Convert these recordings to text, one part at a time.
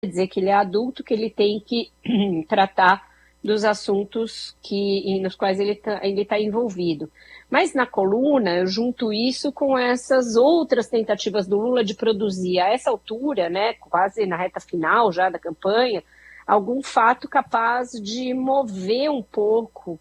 dizer que ele é adulto, que ele tem que tratar dos assuntos nos quais ele tá envolvido. Mas na coluna, eu junto isso com essas outras tentativas do Lula de produzir, a essa altura, né, quase na reta final já da campanha, algum fato capaz de mover um pouco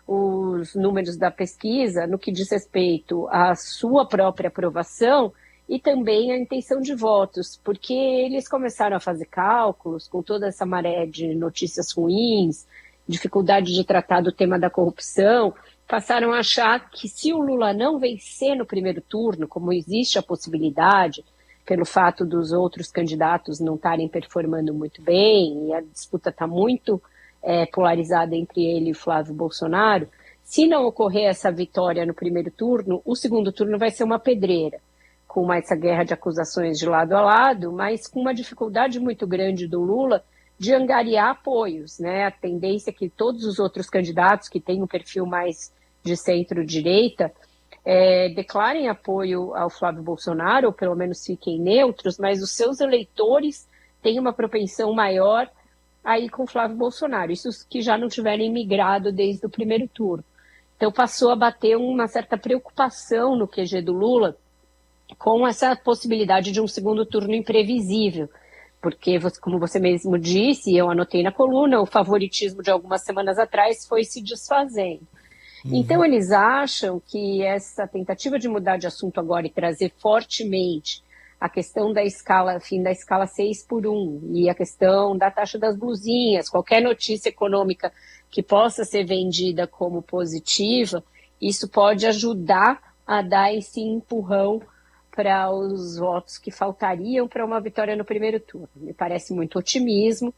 os números da pesquisa no que diz respeito à sua própria aprovação e também a intenção de votos, porque eles começaram a fazer cálculos com toda essa maré de notícias ruins, dificuldade de tratar do tema da corrupção, passaram a achar que se o Lula não vencer no primeiro turno, como existe a possibilidade, pelo fato dos outros candidatos não estarem performando muito bem, e a disputa está muito polarizada entre ele e Flávio Bolsonaro, se não ocorrer essa vitória no primeiro turno, o segundo turno vai ser uma pedreira, com essa guerra de acusações de lado a lado, mas com uma dificuldade muito grande do Lula de angariar apoios, né? A tendência é que todos os outros candidatos que têm um perfil mais de centro-direita declarem apoio ao Flávio Bolsonaro, ou pelo menos fiquem neutros, mas os seus eleitores têm uma propensão maior a ir com o Flávio Bolsonaro, isso que já não tiverem migrado desde o primeiro turno. Então passou a bater uma certa preocupação no QG do Lula com essa possibilidade de um segundo turno imprevisível, porque, como você mesmo disse, e eu anotei na coluna, o favoritismo de algumas semanas atrás foi se desfazendo. Então, eles acham que essa tentativa de mudar de assunto agora e trazer fortemente a questão da escala, fim da escala 6x1, e a questão da taxa das blusinhas, qualquer notícia econômica que possa ser vendida como positiva, isso pode ajudar a dar esse empurrão para os votos que faltariam para uma vitória no primeiro turno. Me parece muito otimismo.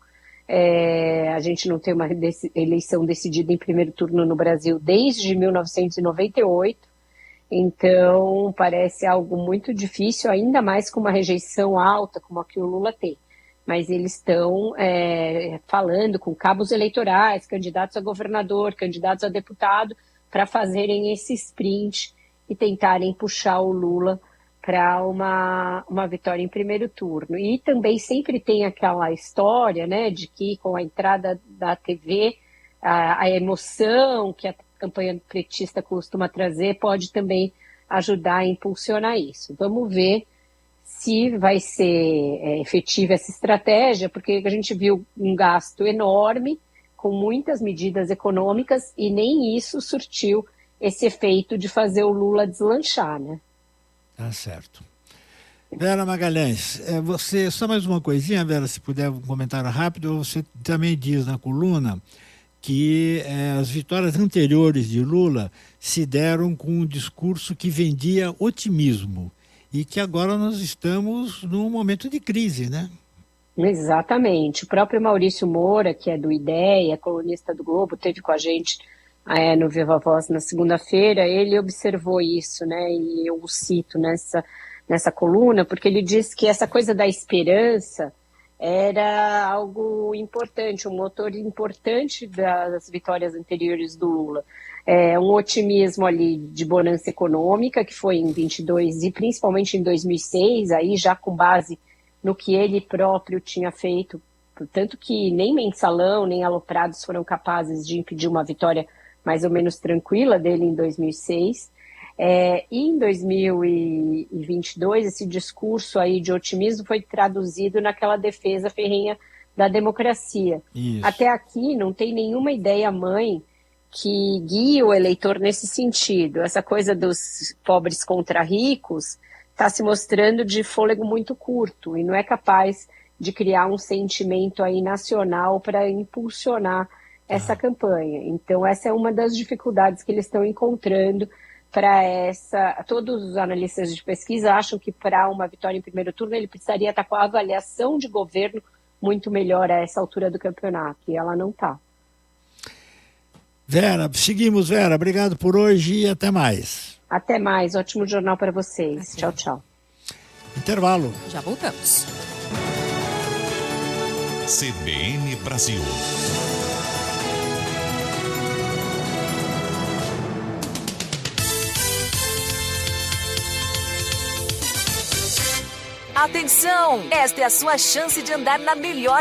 A gente não tem uma eleição decidida em primeiro turno no Brasil desde 1998, então parece algo muito difícil, ainda mais com uma rejeição alta como a que o Lula tem. Mas eles estão falando com cabos eleitorais, candidatos a governador, candidatos a deputado, para fazerem esse sprint e tentarem puxar o Lula para uma vitória em primeiro turno. E também sempre tem aquela história, né, de que com a entrada da TV, a emoção que a campanha petista costuma trazer pode também ajudar a impulsionar isso. Vamos ver se vai ser efetiva essa estratégia, porque a gente viu um gasto enorme, com muitas medidas econômicas, e nem isso surtiu esse efeito de fazer o Lula deslanchar, né? Tá certo. Vera Magalhães, você, só mais uma coisinha, Vera, se puder um comentário rápido, você também diz na coluna que as vitórias anteriores de Lula se deram com um discurso que vendia otimismo e que agora nós estamos num momento de crise, né? Exatamente. O próprio Maurício Moura, que é do IDEA, colunista do Globo, esteve com a gente no Viva Voz na segunda-feira, ele observou isso, né? E eu o cito nessa coluna, porque ele disse que essa coisa da esperança era algo importante, um motor importante das vitórias anteriores do Lula. Um otimismo ali de bonança econômica, que foi em 22 e principalmente em 2006, aí já com base no que ele próprio tinha feito, tanto que nem Mensalão, nem Aloprados foram capazes de impedir uma vitória mais ou menos tranquila dele em 2006. E em 2022, esse discurso aí de otimismo foi traduzido naquela defesa ferrenha da democracia. Isso. Até aqui não tem nenhuma ideia-mãe que guie o eleitor nesse sentido. Essa coisa dos pobres contra ricos está se mostrando de fôlego muito curto e não é capaz de criar um sentimento aí nacional para impulsionar essa campanha. Então, essa é uma das dificuldades que eles estão encontrando para essa. Todos os analistas de pesquisa acham que para uma vitória em primeiro turno ele precisaria estar com a avaliação de governo muito melhor a essa altura do campeonato, e ela não está. Vera, seguimos, Vera. Obrigado por hoje e até mais. Até mais. Ótimo jornal para vocês. Tchau, tchau. Intervalo. Já voltamos. CBN Brasil. Atenção! Esta é a sua chance de andar na melhor